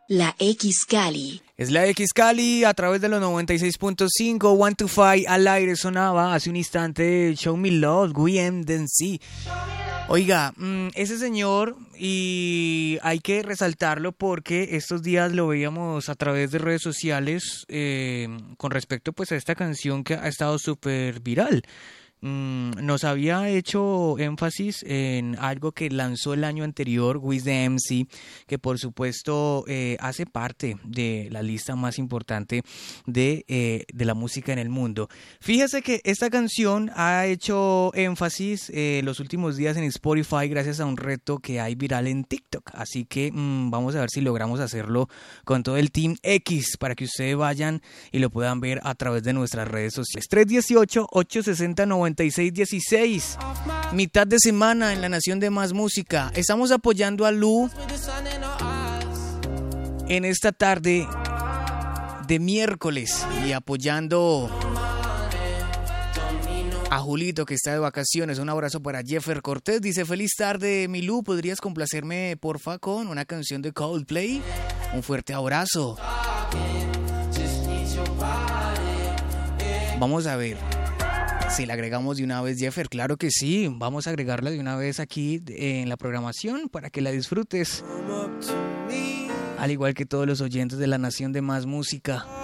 La X Cali. Es la X Cali a través de los 96.5, 1 to 5 al aire sonaba hace un instante Show Me Love, Guillem Dency. Oiga, ese señor, y hay que resaltarlo porque estos días lo veíamos a través de redes sociales con respecto pues a esta canción que ha estado súper viral. Nos había hecho énfasis en algo que lanzó el año anterior, Wiz the MC, que por supuesto hace parte de la lista más importante de la música en el mundo. Fíjese que esta canción ha hecho énfasis los últimos días en Spotify gracias a un reto que hay viral en TikTok, así que vamos a ver si logramos hacerlo con todo el Team X para que ustedes vayan y lo puedan ver a través de nuestras redes sociales. 318-860-9616. Mitad de semana en la Nación de Más Música. Estamos apoyando a Lu en esta tarde de miércoles y apoyando a Julito que está de vacaciones. Un abrazo para Jeffer Cortés. Dice: feliz tarde, mi Lu. ¿Podrías complacerme porfa con una canción de Coldplay? Un fuerte abrazo. Vamos a ver si la agregamos de una vez, Jeffer. Claro que sí, vamos a agregarla de una vez aquí en la programación para que la disfrutes. Al igual que todos los oyentes de la Nación de Más Música.